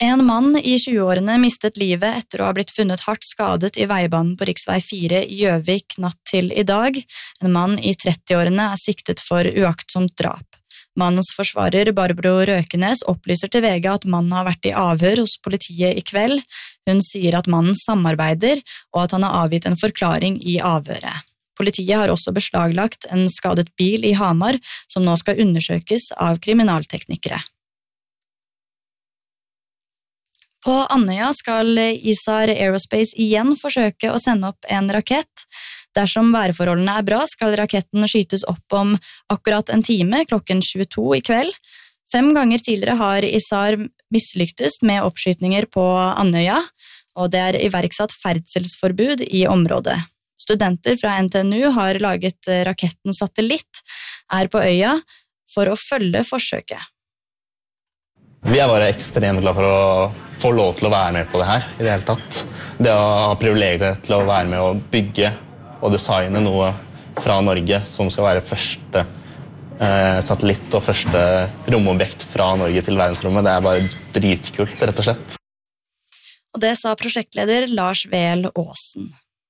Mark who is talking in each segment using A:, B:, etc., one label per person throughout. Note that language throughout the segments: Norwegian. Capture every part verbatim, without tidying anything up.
A: En mann i tjueårene mistet livet etter å ha blitt funnet hardt skadet i veibanen på riksvei fire i Gjøvik natt til i dag. En mann i trettiårene er siktet for uaktsomt drap. Mannens forsvarer Barbro Røkenes opplyser til V G at mannen har vært i avhør hos politiet i kveld. Hun sier at mannen samarbeider, og at han har avgitt en forklaring i avhøret. Politiet har også beslaglagt en skadet bil i Hamar, som nå skal undersøkes av kriminalteknikere. På Andøya skal ISAR Aerospace igjen forsøke å sende opp en rakett. Dersom værforholdene er bra, skal raketten skytes opp om akkurat en time klokken tjueto i kveld. Fem ganger tidligere har ISAR mislyktes med oppskytninger på Andøya, og det er iverksatt ferdselsforbud i området. Studenter fra N T N U har laget raketten Satellitt, er på øya for å følge forsøket.
B: Vi er bare ekstremt glad for å få lov til å være med på det her i det hele tatt. Det å ha privilegiet til å være med å bygge og designe noe fra Norge som skal være første eh, satellitt og første romobjekt fra Norge til verdensrommet, det er bare dritkult, rett og slett.
A: Og det sa prosjektleder Lars Vel Aasen.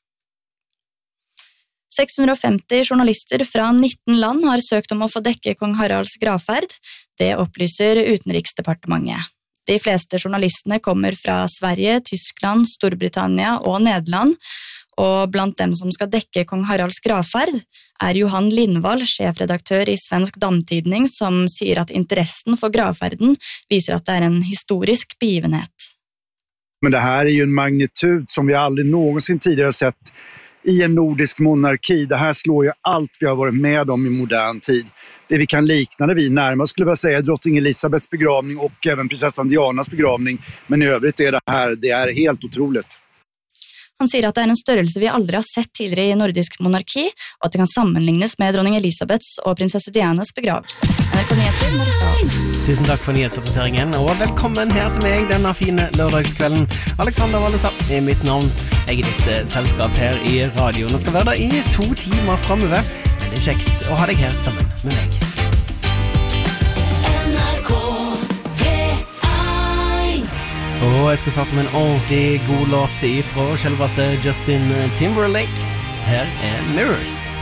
A: seks hundre og femti journalister fra nitten land har søkt om å få dekke kong Haralds gravferd. Det opplyser Utenriksdepartementet. De fleste journalistene kommer fra Sverige, Tyskland, Storbritannia og Nederland, og blant dem som skal dekke kong Haralds gravferd er Johan Lindvall, sjefredaktør i Svensk Damtidning, som sier at interessen for gravferden viser at det er en historisk begivenhet.
C: Men det här är ju en magnitud som vi aldrig någonsin tidigare sett i en nordisk monarki. Det här slår ju allt vi har varit med om i modern tid. Det vi kan likna det vid närmast skulle jag säga drottning Elisabeths begravning och även prinsessan Dianas begravning. Men i övrigt är det här det är helt otroligt.
A: Han sier at det er en størrelse vi aldri har sett tidligere i nordisk monarki, og at det kan sammenlignes med dronning Elisabeths og prinsesse Dianas begravelse. N R K Nyheter, Marissa August.
D: Tusen takk for nyhetsoppdateringen, og velkommen her til meg denne fine lørdagskvelden. Alexander Wallestad er mitt navn. Jeg er ditt eh, selskap her i radioen, og skal være der i to timer fremover. Men det er kjekt å ha deg her sammen med meg. Og jeg skal starte med en ordentlig god låt fra selveste Justin Timberlake. Her er Mirrors.